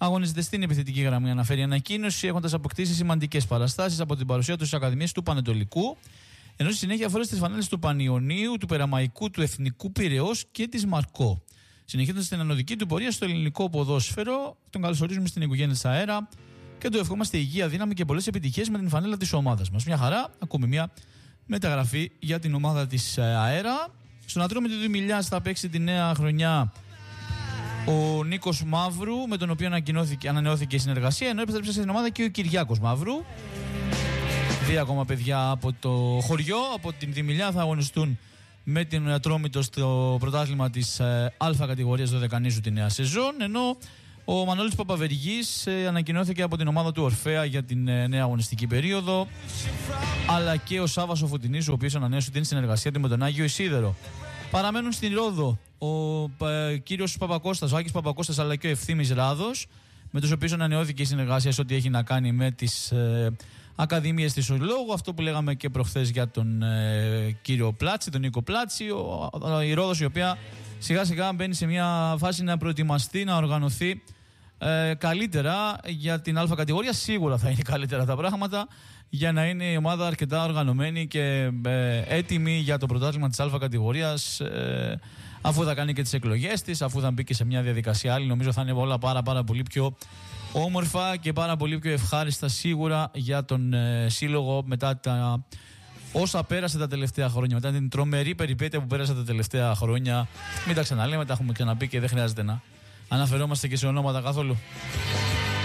αγωνίζεται στην επιθετική γραμμή, αναφέρει ανακοίνωση, έχοντας αποκτήσει σημαντικές παραστάσεις από την παρουσία του στις ακαδημίες του Πανετολικού, ενώ στη συνέχεια φόρεσε τις φανέλες του Πανιωνίου, του Περαμαϊκού, του Εθνικού Πειραιώς και της Μαρκό. Συνεχίζοντας την ανωδική του πορεία στο ελληνικό ποδόσφαιρο, τον καλωσορίζουμε στην οικογένεια της ΑΕΡΑ και του ευχόμαστε υγεία, δύναμη και πολλές επιτυχίες με την φανέλα της ομάδας μας. Μια χαρά, ακόμη μια μεταγραφή για την ομάδα της ΑΕΡΑ. Στον Ατρόμητο του Μιλιάς θα παίξει τη νέα χρονιά ο Νίκος Μαύρου, με τον οποίο ανανεώθηκε η συνεργασία, ενώ επέστρεψε στην ομάδα και ο Κυριάκος Μαύρου. Δύο ακόμα παιδιά από το χωριό, από την Δημιλιά, θα αγωνιστούν με την Ατρόμητο στο πρωτάθλημα της Α κατηγορίας δωδεκανήσου τη νέα σεζόν, ενώ ο Μανώλης Παπαβεργής ανακοινώθηκε από την ομάδα του Ορφέα για την νέα αγωνιστική περίοδο, αλλά και ο Σάββας ο Φωτεινής, ο οποίος ανανέωσε την συνεργασία του με τον Άγιο Ισίδερο. Παραμένουν στην Ρόδο ο κύριος Παπακώστας, ο Άκης Παπακώστας, αλλά και ο Ευθύμης Ράδος, με τους οποίους ανανεώθηκε η συνεργασία σε ό,τι έχει να κάνει με τις ακαδημίες της Ολόγου. Αυτό που λέγαμε και προχθές για τον κύριο Πλάτσι, τον Νίκο Πλάτσι, η Ρόδος, η οποία σιγά σιγά μπαίνει σε μια φάση να προετοιμαστεί, να οργανωθεί καλύτερα για την Α κατηγορία. Σίγουρα θα είναι καλύτερα τα πράγματα για να είναι η ομάδα αρκετά οργανωμένη και έτοιμη για το πρωτάθλημα της Α κατηγορίας, αφού θα κάνει και τις εκλογές της, αφού θα μπει και σε μια διαδικασία άλλη. Νομίζω θα είναι όλα πάρα πολύ πιο όμορφα και πάρα πολύ πιο ευχάριστα σίγουρα για τον σύλλογο μετά όσα πέρασε τα τελευταία χρόνια, μετά την τρομερή περιπέτεια που πέρασε τα τελευταία χρόνια. Μην τα ξαναλέμε, τα έχουμε ξαναπεί και δεν χρειάζεται να αναφερόμαστε και σε ονόματα καθόλου.